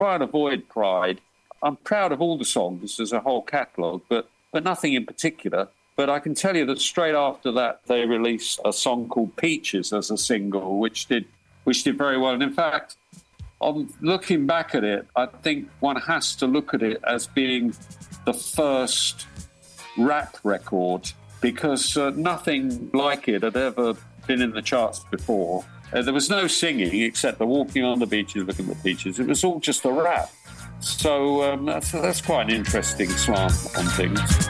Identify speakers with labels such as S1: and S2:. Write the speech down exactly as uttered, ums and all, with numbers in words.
S1: try and avoid Pride. I'm proud of all the songs as a whole catalogue, but, but nothing in particular. But I can tell you that straight after that, they released a song called Peaches as a single, which did which did very well. And in fact, on looking back at it, I think one has to look at it as being the first rap record, because uh, nothing like it had ever been in the charts before. Uh, there was no singing except the walking on the beaches, looking at the beaches. It was all just a rap. So um, that's, that's quite an interesting slant on things.